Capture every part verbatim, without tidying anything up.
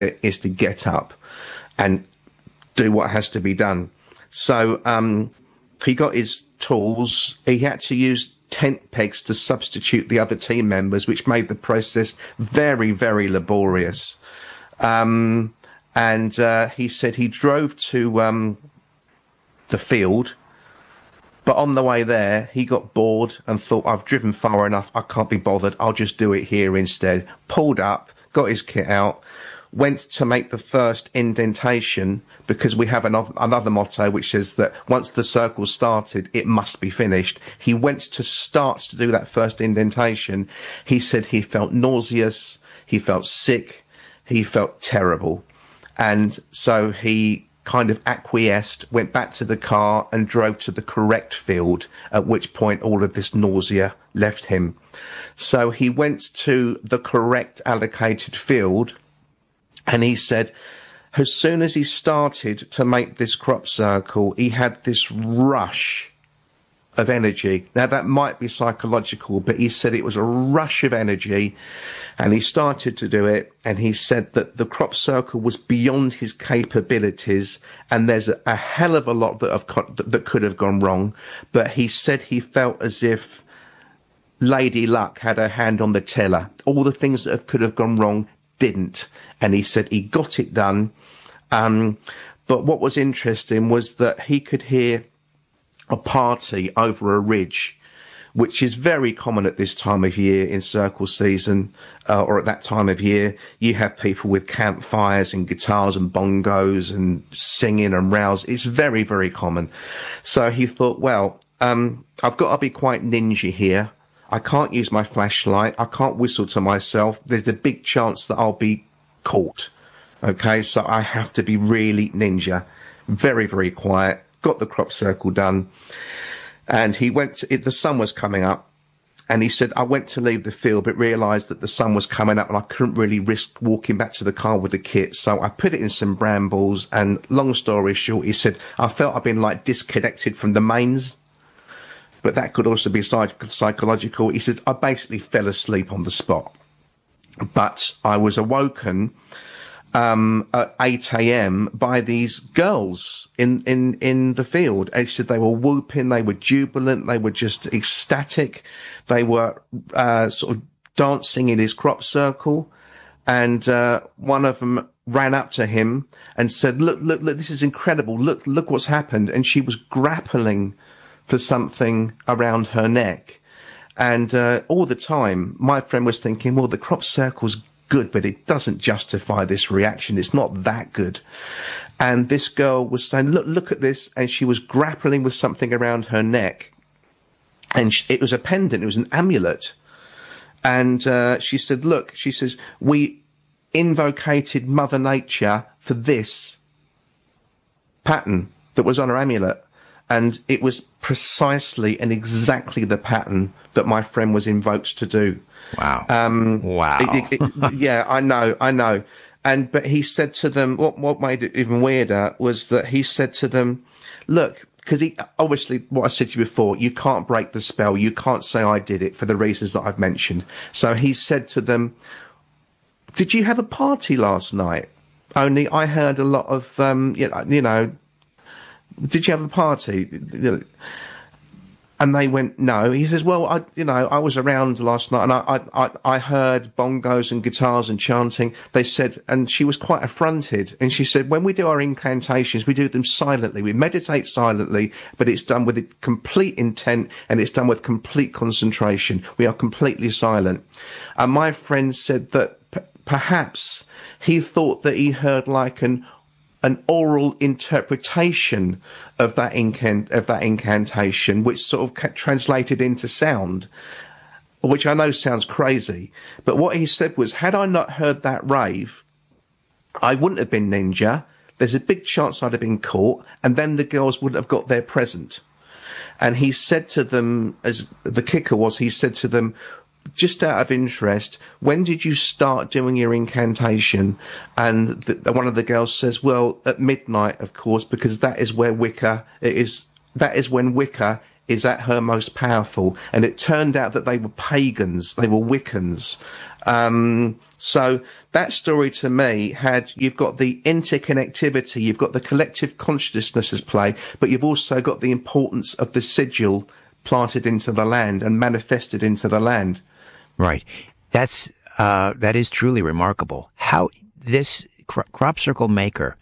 is to get up and do what has to be done. So um, he got his tools. He had to use tent pegs to substitute the other team members, which made the process very, very laborious. Um, and uh, he said he drove to um, the field, but on the way there, he got bored and thought, I've driven far enough, I can't be bothered, I'll just do it here instead. Pulled up, got his kit out, went to make the first indentation, because we have another, another motto which says that once the circle started, it must be finished. He went to start to do that first indentation. He said he felt nauseous, he felt sick, he felt terrible. And so he kind of acquiesced, went back to the car and drove to the correct field, at which point all of this nausea left him. So he went to the correct allocated field, and he said as soon as he started to make this crop circle, he had this rush of energy. Now, that might be psychological, but he said it was a rush of energy, and he started to do it, and he said that the crop circle was beyond his capabilities, and there's a, a hell of a lot that, have, that could have gone wrong, but he said he felt as if Lady Luck had her hand on the tiller. All the things that have, could have gone wrong didn't, and he said he got it done. Um, but what was interesting was that he could hear a party over a ridge, which is very common at this time of year in circle season, uh, or at that time of year. You have people with campfires and guitars and bongos and singing and rows. It's very, very common. So he thought, well, um, I've got to be quite ninja here. I can't use my flashlight. I can't whistle to myself. There's a big chance that I'll be caught. Okay, so I have to be really ninja. Very, very quiet. Got the crop circle done, and he went to it, the sun was coming up, and he said, I went to leave the field but realised that the sun was coming up and I couldn't really risk walking back to the car with the kit, so I put it in some brambles, and long story short, he said, I felt I'd been like disconnected from the mains, but that could also be psych- psychological. He says, I basically fell asleep on the spot, but I was awoken Um, at eight a.m. by these girls in, in, in the field. He said they were whooping, they were jubilant, they were just ecstatic. They were, uh, sort of dancing in his crop circle. And, uh, one of them ran up to him and said, look, look, look, this is incredible. Look, look what's happened. And she was grappling for something around her neck. And, uh, all the time, my friend was thinking, well, the crop circle's good, but it doesn't justify this reaction. It's not that good. And this girl was saying, look, look at this. And she was grappling with something around her neck. And she, it was a pendant. It was an amulet. And, uh, she said, look, she says, we invocated Mother Nature for this pattern that was on her amulet. And it was precisely and exactly the pattern that my friend was invoked to do. Wow. Um, wow. It, it, it, yeah, I know, I know. And, but he said to them, what, what made it even weirder was that he said to them, look, because he, obviously what I said to you before, you can't break the spell. You can't say I did it for the reasons that I've mentioned. So he said to them, did you have a party last night? Only I heard a lot of, um, you know, you know did you have a party? And they went, no. He says, well, I, you know, I was around last night and I, I, I heard bongos and guitars and chanting. They said, and she was quite affronted. And she said, when we do our incantations, we do them silently. We meditate silently, but it's done with complete intent and it's done with complete concentration. We are completely silent. And my friend said that p- perhaps he thought that he heard like an an oral interpretation of that incant of that incantation, which sort of translated into sound, which I know sounds crazy. But what he said was, had I not heard that rave, I wouldn't have been ninja. There's a big chance I'd have been caught, and then the girls wouldn't have got their present. And he said to them, as the kicker was, he said to them, just out of interest, when did you start doing your incantation? And the, one of the girls says, well, at midnight, of course, because that is where Wicca, it is, that is when Wicca is at her most powerful. And it turned out that they were pagans, they were Wiccans. Um, so that story to me had, you've got the interconnectivity, you've got the collective consciousness as play, but you've also got the importance of the sigil planted into the land and manifested into the land. Right. That's, uh, that is truly remarkable. How this cro- crop circle maker,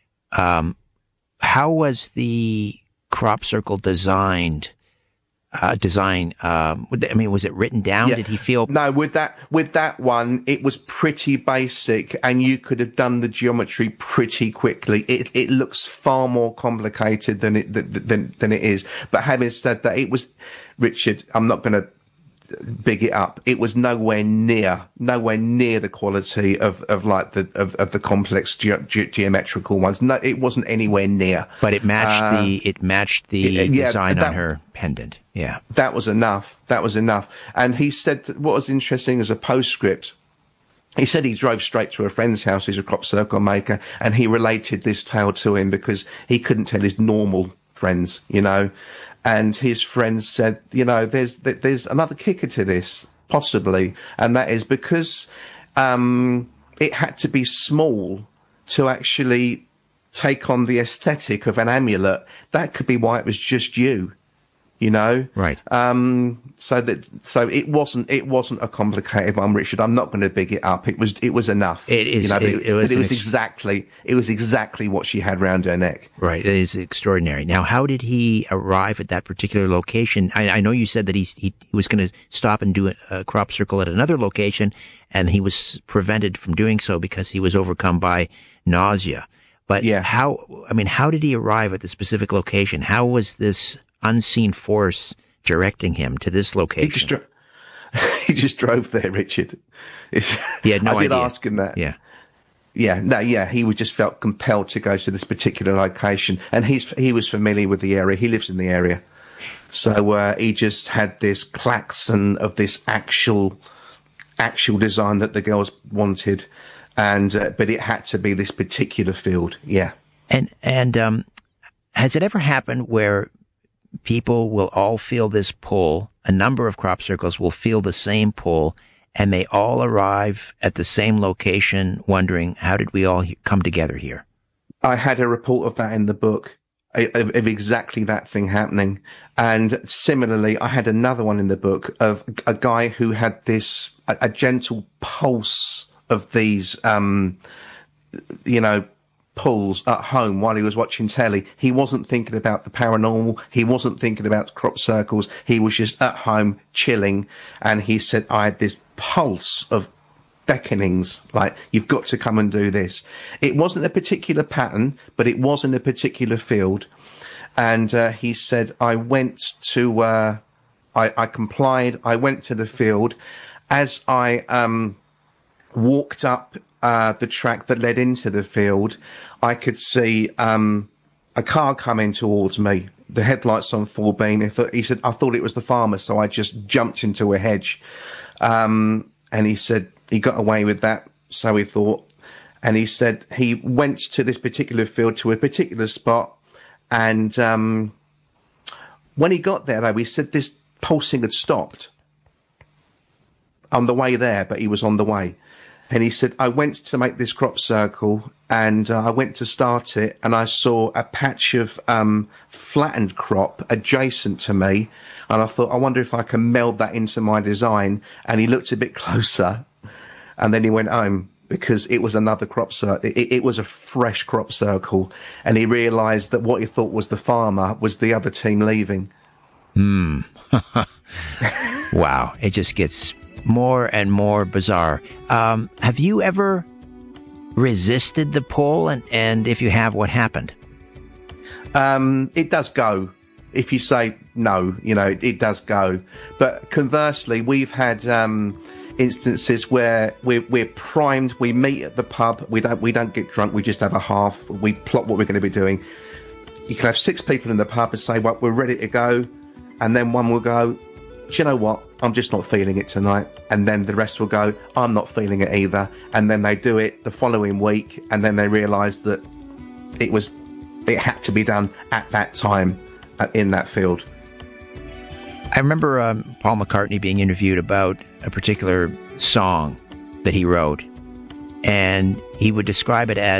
um, how was the crop circle designed? Uh, design, um, I mean, was it written down? Yeah. Did he feel? No, with that, with that one, it was pretty basic and you could have done the geometry pretty quickly. It, it looks far more complicated than it, than, than it is. But having said that, it was, Richard, I'm not going to big it up. It was nowhere near, nowhere near the quality of, of like the, of, of the complex ge- ge- geometrical ones. No, it wasn't anywhere near. But it matched uh, the, it matched the it, yeah, design that, on her pendant. Yeah. That was enough. That was enough. And he said, that what was interesting as a postscript, he said he drove straight to a friend's house, who's a crop circle maker, and he related this tale to him because he couldn't tell his normal friends, you know. And his friends said, you know, there's there's another kicker to this, possibly, and that is because um, it had to be small to actually take on the aesthetic of an amulet. That could be why it was just you, you know. Right. Um, so that so it wasn't it wasn't a complicated one, Richard. I'm not going to big it up. It was it was enough. It is. You know, it, it, it was, it was ex- exactly it was exactly what she had round her neck. Right. It is extraordinary. Now, how did he arrive at that particular location? I, I know you said that he he, he was going to stop and do a, a crop circle at another location, and he was prevented from doing so because he was overcome by nausea. But yeah. how? I mean, how did he arrive at the specific location? How was this unseen force directing him to this location? He just, dro- he just drove there, Richard. It's, he had no I did idea. ask him that. Yeah. Yeah, no, yeah, he would just felt compelled to go to this particular location, and he's he was familiar with the area. He lives in the area, so uh, he just had this klaxon of this actual actual design that the girls wanted, and uh, but it had to be this particular field. Yeah, and and um, has it ever happened where people will all feel this pull? A number of crop circles will feel the same pull, and they all arrive at the same location wondering, how did we all come together here? I had a report of that in the book, of, of exactly that thing happening. And similarly, I had another one in the book of a guy who had this, a, a gentle pulse of these, um, you know, pulls at home while he was watching telly. He wasn't thinking about the paranormal. He wasn't thinking about crop circles. He was just at home chilling. And he said, I had this pulse of beckonings, like, you've got to come and do this. It wasn't a particular pattern, but it was in a particular field. And uh, he said, I went to, uh, I, I complied. I went to the field. As I um, walked up Uh, the track that led into the field, I could see um, a car coming towards me. The headlights on full beam. He, thought, he said, I thought it was the farmer, so I just jumped into a hedge. Um, and he said he got away with that, so he thought. And he said he went to this particular field, to a particular spot, and um, when he got there, though, he said this pulsing had stopped on the way there, but he was on the way. And he said, I went to make this crop circle, and uh, I went to start it, and I saw a patch of um, flattened crop adjacent to me. And I thought, I wonder if I can meld that into my design. And he looked a bit closer, and then he went home, because it was another crop circle. It, it was a fresh crop circle. And he realised that what he thought was the farmer was the other team leaving. Hmm. Wow. It just gets more and more bizarre. Um, have you ever resisted the pull? And, and if you have, what happened? Um, it does go. If you say no, you know, it, it does go. But conversely, we've had um, instances where we're, we're primed. We meet at the pub. We don't we don't get drunk. We just have a half. We plot what we're going to be doing. You can have six people in the pub and say, well, we're ready to go. And then one will go, do you know what? I'm just not feeling it tonight. And then the rest will go, I'm not feeling it either. And then they do it the following week, and then they realise that it was, it had to be done at that time uh, in that field. I remember um, Paul McCartney being interviewed about a particular song that he wrote, and he would describe it as